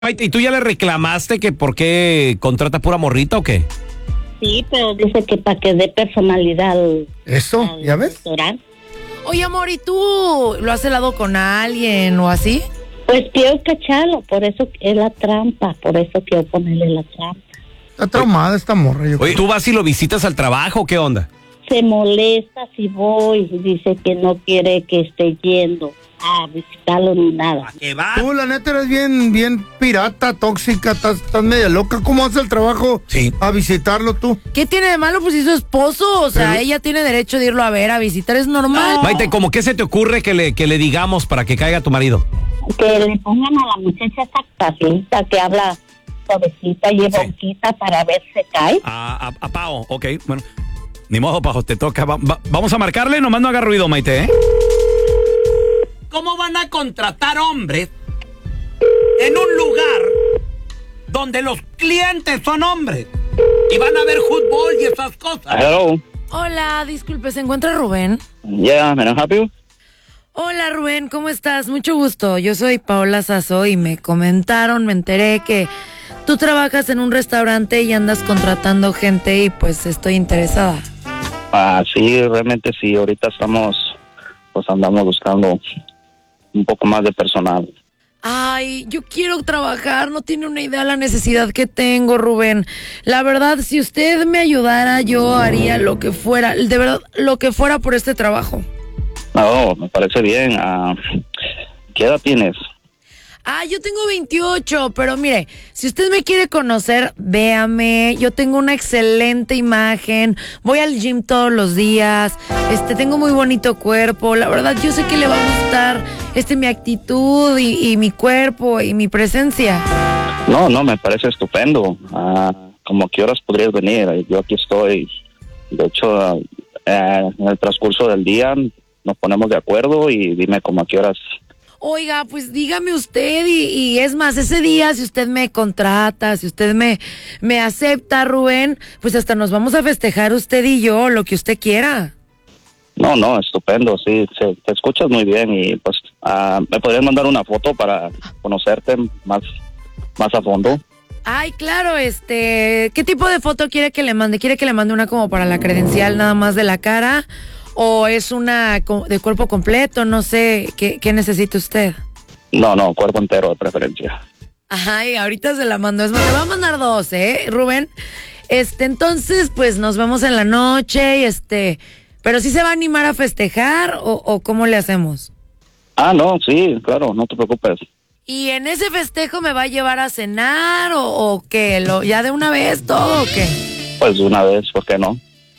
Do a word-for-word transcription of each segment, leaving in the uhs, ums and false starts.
¿Y tú ya le reclamaste que por qué contrata pura morrita o qué? Sí, pero dice que para que dé personalidad al, ¿Eso? al ¿Ya ves? restaurante. Oye, amor, ¿y tú lo has helado con alguien o así? Pues quiero cacharlo, por eso es la trampa, por eso quiero ponerle la trampa. Está traumada esta morra. Yo Oye, ¿tú vas y lo visitas al trabajo o qué onda? Se molesta si voy, dice que no quiere que esté yendo a visitarlo ni nada. ¿Qué va? Tú, la neta, eres bien, bien pirata, tóxica, estás, estás media loca. ¿Cómo haces el trabajo Sí. a visitarlo tú? ¿Qué tiene de malo? Pues si su esposo, o sea, Pero- ella tiene derecho de irlo a ver, a visitar, es normal. Maite, ¿cómo qué se te ocurre que le, que le digamos para que caiga tu marido? Que le pongan a la muchacha esa tapita que habla suavecita y Sí. boquita para ver si cae. A, a, a Pao, ok, bueno. Ni modo, Pao, te toca. Va- va- vamos a marcarle, nomás no haga ruido, Maite, ¿eh? ¿Cómo van a contratar hombres en un lugar donde los clientes son hombres y van a ver fútbol y esas cosas? Hello. Hola, disculpe, ¿se encuentra Rubén? Yeah, may I help you? Hola, Rubén, ¿cómo estás? Mucho gusto. Yo soy Paola Sasso y me comentaron, me enteré que tú trabajas en un restaurante y andas contratando gente y pues estoy interesada. Ah, sí, realmente sí. Ahorita estamos, pues andamos buscando un poco más de personal. Ay, yo quiero trabajar, no tiene una idea la necesidad que tengo, Rubén. La verdad, si usted me ayudara, yo haría lo que fuera, de verdad, lo que fuera por este trabajo. No, me parece bien. Ah, ¿qué edad tienes? Ah, yo tengo veintiocho, pero mire, si usted me quiere conocer, véame, yo tengo una excelente imagen, voy al gym todos los días, este, tengo muy bonito cuerpo, la verdad yo sé que le va a gustar, este, mi actitud y, y mi cuerpo y mi presencia. No, no, me parece estupendo. Ah, ¿como qué horas podrías venir? Yo aquí estoy. De hecho, eh, en el transcurso del día nos ponemos de acuerdo y dime como a qué horas. Oiga, pues dígame usted y, y es más, ese día si usted me contrata, si usted me, me acepta, Rubén, pues hasta nos vamos a festejar usted y yo, lo que usted quiera. No, no, estupendo, sí, se- te escuchas muy bien y pues ah, me podrías mandar una foto para conocerte más, más a fondo. Ay, claro, este, ¿qué tipo de foto quiere que le mande? ¿Quiere que le mande una como para la credencial nada más de la cara? ¿O es una co- de cuerpo completo? No sé, ¿qué, qué necesita usted? No, no, cuerpo entero de preferencia. Ay, ahorita se la mando. Es más, le va a mandar dos, ¿eh, Rubén? Este, entonces, pues nos vemos en la noche y este, ¿pero sí se va a animar a festejar o, o cómo le hacemos? Ah, no, sí, claro, no te preocupes. ¿Y en ese festejo me va a llevar a cenar o, o qué? ¿Lo, ya de una vez todo o qué? Pues de una vez, ¿por qué no?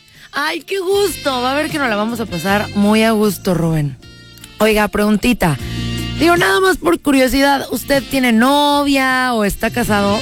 Ay, qué gusto. Va a ver que nos la vamos a pasar muy a gusto, Rubén. Oiga, preguntita. Digo, nada más por curiosidad, ¿usted tiene novia o está casado?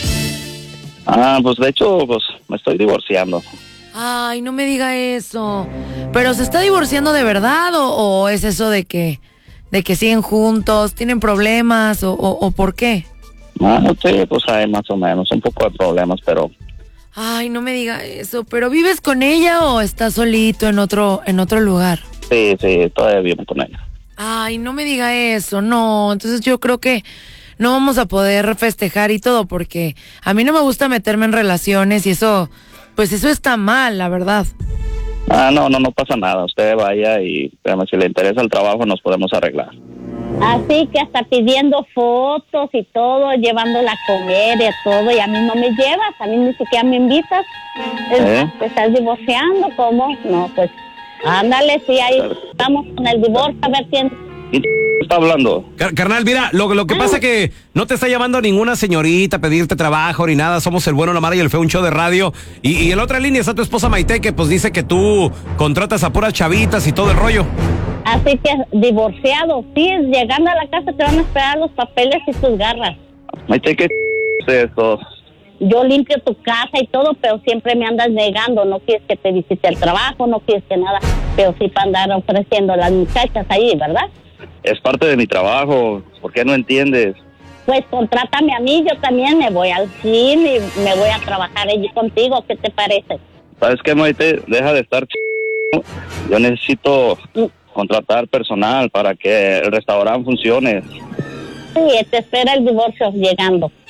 Ah, pues de hecho, pues me estoy divorciando. Ay, no me diga eso. ¿Pero se está divorciando de verdad o, o es eso de que de que siguen juntos, tienen problemas o, o, o por qué? Ah, sí, pues hay más o menos, un poco de problemas, pero Ay, no me diga eso. ¿Pero vives con ella o estás solito en otro en otro lugar? sí, sí, todavía vivo con ella. Ay, no me diga eso, no. Entonces yo creo que no vamos a poder festejar y todo porque a mí no me gusta meterme en relaciones y eso, pues eso está mal, la verdad. Ah, no, no, no pasa nada, usted vaya y digamos, si le interesa el trabajo nos podemos arreglar. Así que hasta pidiendo fotos y todo, llevándola a comer y todo, y a mí no me llevas, a mí ni siquiera me invitas. Es ¿Eh? más, te estás divorciando, ¿cómo? No, pues, ándale, sí, ahí estamos con el divorcio, a ver quién... ¿Y está hablando? Car- carnal, mira, lo, lo que pasa es que no te está llamando ninguna señorita a pedirte trabajo ni nada. Somos el bueno, la mala y el feo, un show de radio. Y, y en la otra línea está tu esposa Maite, que pues dice que tú contratas a puras chavitas y todo el rollo. Así que divorciado, sí, llegando a la casa te van a esperar los papeles y tus garras. Maite, ¿qué es eso? Yo limpio tu casa y todo, pero siempre me andas negando, no quieres que te visite el trabajo, no quieres que nada, pero sí para andar ofreciendo a las muchachas ahí, ¿verdad? Es parte de mi trabajo, ¿por qué no entiendes? Pues contrátame a mí, yo también me voy al cine y me voy a trabajar allí contigo, ¿qué te parece? ¿Sabes qué, Maite? Deja de estar ch... Yo necesito contratar personal para que el restaurante funcione. Sí, te espera el divorcio llegando.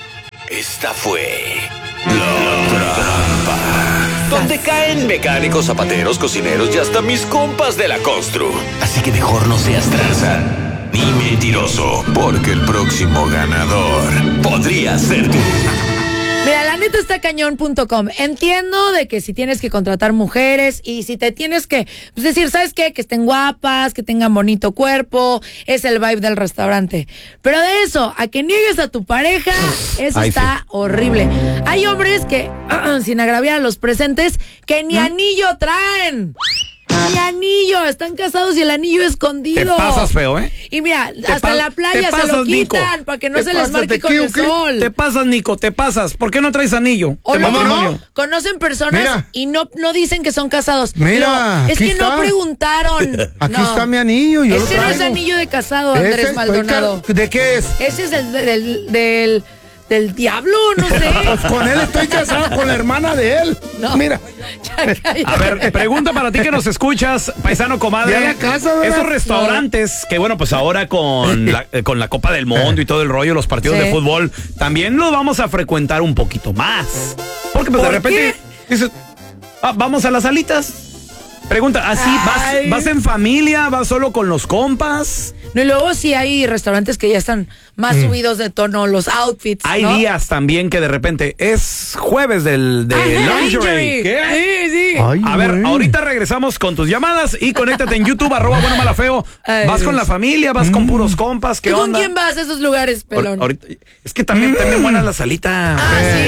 Esta fue La Trampa, donde caen mecánicos, zapateros, cocineros y hasta mis compas de la constru. Así que mejor no seas tranza ni mentiroso, porque el próximo ganador podría ser tú. Mira, la neta está cañón punto com. Entiendo de que si tienes que contratar mujeres y si te tienes que pues, decir, ¿sabes qué? Que estén guapas, que tengan bonito cuerpo, es el vibe del restaurante. Pero de eso, a que niegues a tu pareja, eso Ay, está sí. horrible. Hay hombres que, uh, sin agraviar a los presentes, que ni ¿Mm? anillo traen. Ni anillo, están casados y el anillo escondido. Te pasas feo, ¿eh? Y mira, hasta en la playa pasas, se lo quitan Nico. para que no te se pasas, les marque con el sol. Te pasas, Nico, te pasas. ¿Por qué no traes anillo? O de luego matrimonio? no, conocen personas Mira. y no, no dicen que son casados. Mira, no, es que está. no preguntaron. Aquí no. está mi anillo. Yo Ese lo no traigo. es anillo de casado, Andrés Ese, Maldonado. ¿De qué es? Ese es el del, del, del diablo, no sé. Pues con él estoy casado, con la hermana de él. No. Mira. A ver, pregunta para ti que nos escuchas, paisano comadre. Ya la casa, ¿verdad? Esos restaurantes que, bueno, pues ahora con la, eh, con la Copa del Mundo y todo el rollo, los partidos Sí. de fútbol, también los vamos a frecuentar un poquito más. Porque pues ¿Por de repente qué? dices, ah, vamos a las salitas. Pregunta, ¿así Ay. vas, vas en familia? ¿Vas solo con los compas? No, y luego sí hay restaurantes que ya están más Mm. subidos de tono, los outfits. Hay ¿no? días también que de repente es jueves del de Ajá, lingerie. ¿Qué? Sí, sí. Ay, A ver, güey. ahorita regresamos con tus llamadas y conéctate en YouTube, arroba bueno mala feo. Ay, Vas con Dios. la familia, vas con puros compas, ¿qué ¿Tú con onda? quién vas a esos lugares, pelón? Ahor- ahorita- es que también, también buenas las salitas. Ah, sí.